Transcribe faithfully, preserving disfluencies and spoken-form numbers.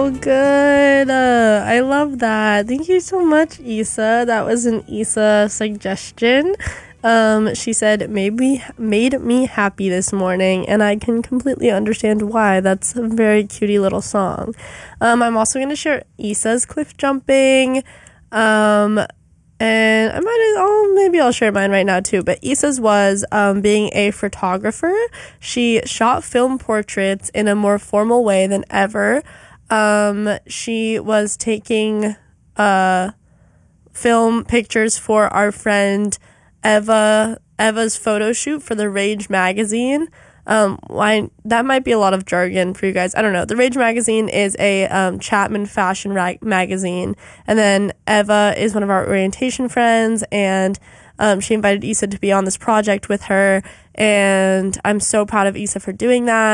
so good. Uh, I love that. Thank you so much, Isa. That was an Isa suggestion. Um, she said, maybe made me happy this morning, and I can completely understand why. That's a very cutie little song. Um, I'm also going to share Isa's cliff jumping. Um, and I might, oh, maybe I'll share mine right now too. But Isa's was um, being a photographer. She shot film portraits in a more formal way than ever. Um, she was taking uh, film pictures for our friend Eva Eva's photo shoot for the Rage magazine. Um, why that might be a lot of jargon for you guys. I don't know. The Rage magazine is a um, Chapman fashion rag- magazine, and then Eva is one of our orientation friends, and um, she invited Isa to be on this project with her, and I'm so proud of Isa for doing that.